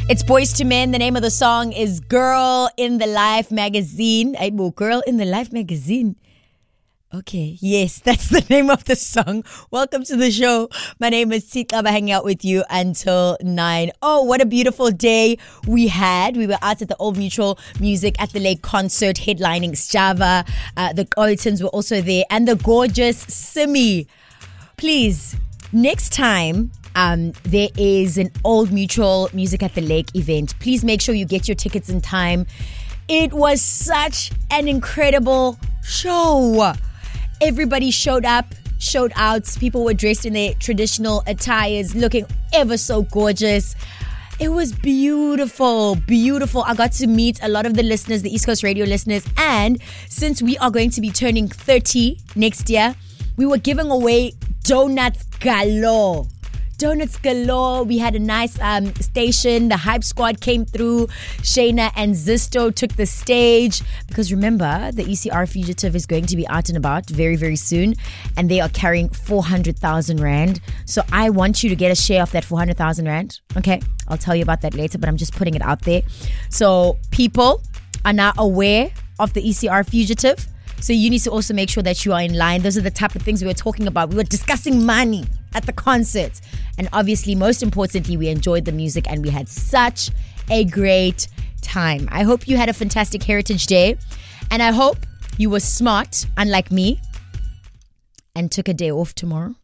It's Boyz II Men. The name of the song is Girl in the Life magazine. Girl in the Life magazine. Okay, yes, that's the name of the song. Welcome to the show. My name is Tsiqaba, hanging out with you until 9. Oh, what a beautiful day we had. We were out at the Old Mutual Music at the Lake concert, headlining Sjava. The Olitons were also there, and the gorgeous Simi. Please, next time there is an Old Mutual Music at the Lake event, please make sure you get your tickets in time. It was such an incredible show. Everybody showed up, showed out. People were dressed in their traditional attires, looking ever so gorgeous. It was beautiful, beautiful. I got to meet a lot of the listeners, the East Coast radio listeners. And since we are going to be turning 30 next year, we were giving away donuts galore. Donuts galore. We had a nice station. The Hype Squad came through. Shayna and Zisto took the stage. Because remember, the ECR Fugitive is going to be out and about very, very soon. And they are carrying 400,000 Rand. So I want you to get a share of that 400,000 Rand. Okay, I'll tell you about that later, but I'm just putting it out there. So people are now aware of the ECR Fugitive. So you need to also make sure that you are in line. Those are the type of things we were talking about. We were discussing money at the concert. And obviously, most importantly, we enjoyed the music and we had such a great time. I hope you had a fantastic Heritage Day. And I hope you were smart, unlike me, and took a day off tomorrow.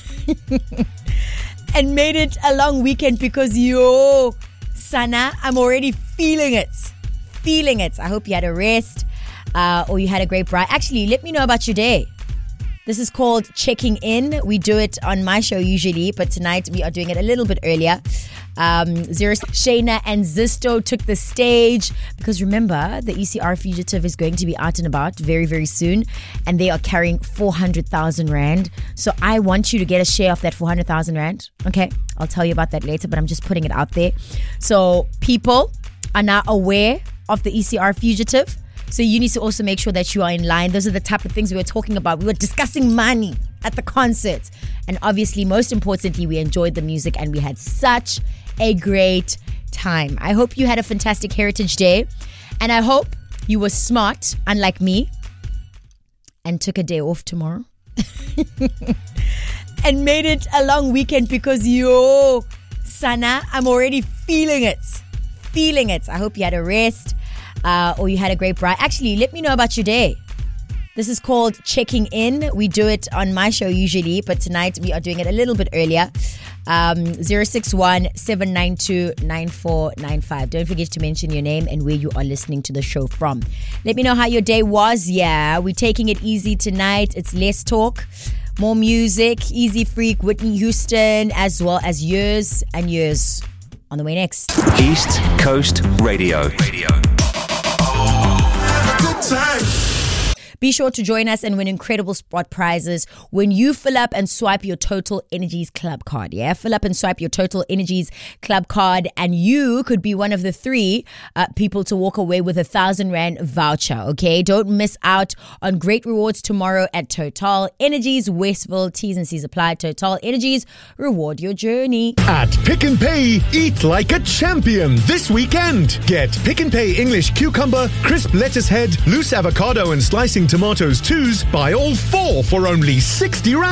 And made it a long weekend because, Sana, I'm already feeling it. Feeling it. I hope you had a rest. Or you had a great ride. Actually, let me know about your day. This is called Checking In. We do it on my show usually, but tonight we are doing it a little bit earlier. Shayna and Zisto took the stage because remember, the ECR Fugitive is going to be out and about very, very soon, and they are carrying 400,000 Rand. So I want you to get a share of that 400,000 Rand. Okay, I'll tell you about that later, but I'm just putting it out there. So people are now aware of the ECR Fugitive. So you need to also make sure that you are in line. Those are the type of things we were talking about. We were discussing money at the concert. And obviously, most importantly, we enjoyed the music and we had such a great time. I hope you had a fantastic Heritage Day. And I hope you were smart, unlike me, and took a day off tomorrow. And made it a long weekend because, Sana, I'm already feeling it. Feeling it. I hope you had a rest. Or you had a great ride. Actually, let me know about your day. This is called Checking In. We do it on my show usually, but tonight we are doing it a little bit earlier. 061-792-9495. Don't forget to mention your name and where you are listening to the show from. Let me know how your day was. Yeah, we're taking it easy tonight. It's less talk, more music, Easy Freak, Whitney Houston, as well as Years and Years. On the way next. East Coast Radio. Be sure to join us and win incredible spot prizes when you fill up and swipe your Total Energies Club card. Yeah, fill up and swipe your Total Energies Club card and you could be one of the 3 people to walk away with 1,000 Rand voucher. Okay, don't miss out on great rewards tomorrow at Total Energies Westville. T's and C's apply. Total Energies, reward your journey. At Pick n Pay, eat like a champion this weekend. Get Pick n Pay English cucumber, crisp lettuce head, loose avocado and slicing tomatoes 2s. Buy all 4 for only 60 Rand.